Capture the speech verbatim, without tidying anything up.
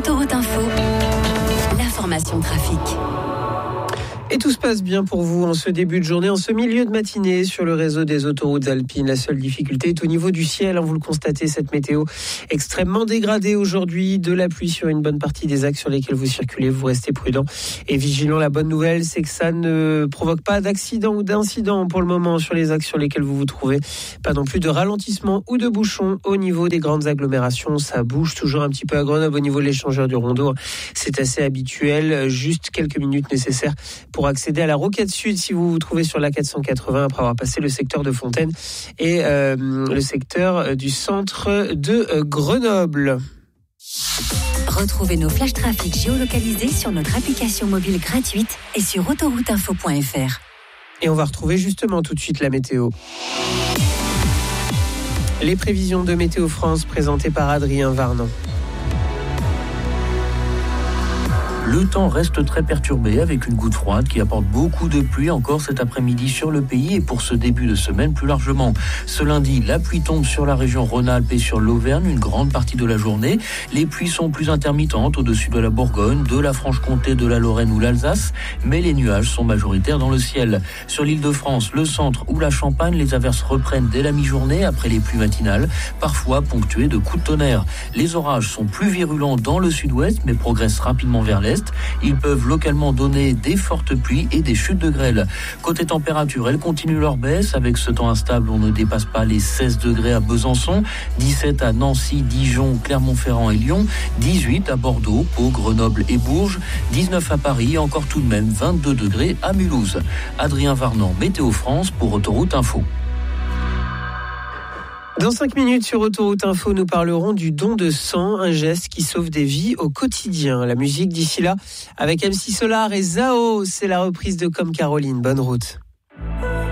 Autoroute Info, l'information trafic. Et tout se passe bien pour vous en ce début de journée, en ce milieu de matinée sur le réseau des autoroutes alpines. La seule difficulté est au niveau du ciel, hein, vous le constatez, cette météo extrêmement dégradée aujourd'hui, de la pluie sur une bonne partie des axes sur lesquels vous circulez. Vous restez prudent et vigilant. La bonne nouvelle, c'est que ça ne provoque pas d'accident ou d'incident pour le moment sur les axes sur lesquels vous vous trouvez. Pas non plus de ralentissement ou de bouchons au niveau des grandes agglomérations. Ça bouge toujours un petit peu à Grenoble au niveau de l'échangeur du Rondeau. C'est assez habituel, juste quelques minutes nécessaires pour accéder à la Rocade Sud si vous vous trouvez sur la quatre cent quatre-vingts après avoir passé le secteur de Fontaine et euh, le secteur du centre de Grenoble. Retrouvez nos flash trafic géolocalisés sur notre application mobile gratuite et sur autoroute info point f r. Et on va retrouver justement tout de suite la météo. Les prévisions de Météo France présentées par Adrien Varnon. Le temps reste très perturbé avec une goutte froide qui apporte beaucoup de pluie encore cet après-midi sur le pays et pour ce début de semaine plus largement. Ce lundi, la pluie tombe sur la région Rhône-Alpes et sur l'Auvergne une grande partie de la journée. Les pluies sont plus intermittentes au-dessus de la Bourgogne, de la Franche-Comté, de la Lorraine ou l'Alsace, mais les nuages sont majoritaires dans le ciel. Sur l'Île-de-France, le centre ou la Champagne, les averses reprennent dès la mi-journée après les pluies matinales, parfois ponctuées de coups de tonnerre. Les orages sont plus virulents dans le sud-ouest mais progressent rapidement vers l'est. Ils peuvent localement donner des fortes pluies et des chutes de grêle. Côté température, elles continuent leur baisse. Avec ce temps instable, on ne dépasse pas les seize degrés à Besançon, dix-sept à Nancy, Dijon, Clermont-Ferrand et Lyon, dix-huit à Bordeaux, Pau, Grenoble et Bourges, dix-neuf à Paris et encore tout de même vingt-deux degrés à Mulhouse. Adrien Varnon, Météo France pour Autoroute Info. Dans cinq minutes sur Autoroute Info, nous parlerons du don de sang, un geste qui sauve des vies au quotidien. La musique d'ici là avec M C Solar et Zao, c'est la reprise de Comme Caroline. Bonne route.